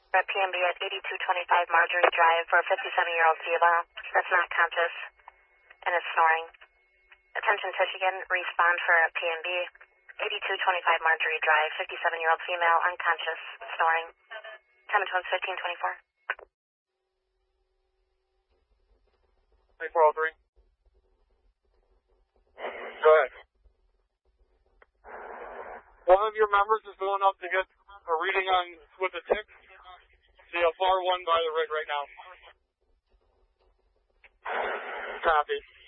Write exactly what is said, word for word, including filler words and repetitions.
We're at P M B at eighty-two twenty-five Marjorie Drive for a fifty-seven-year-old female that's not conscious and is snoring. Attention Michigan, respond for a P M B. eighty-two twenty-five Marjorie Drive, fifty-seven-year-old female, unconscious, snoring. Time and tone's fifteen twenty-four. twenty-four oh three. Go ahead. One of your members is going up to get a reading on with a tick. See how far one by the rig right now. Copy.